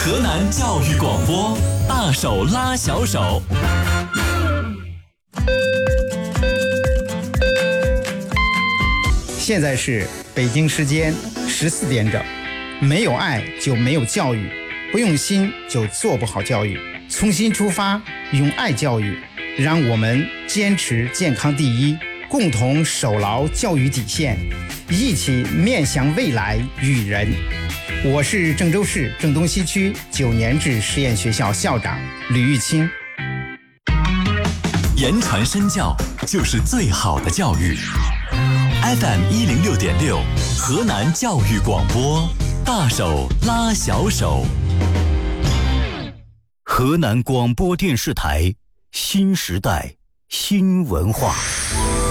河南教育广播，大手拉小手。 现在是北京时间14点整。没有爱就没有教育，不用心就做不好教育。从心出发，用爱教育，让我们坚持健康第一，共同守牢教育底线，一起面向未来育人。我是郑州市郑东西区9年制实验学校校长吕玉清。 言传身教就是最好的教育。FM106.6，河南教育广播，大手拉小手。 河南广播电视台，新时代新文化。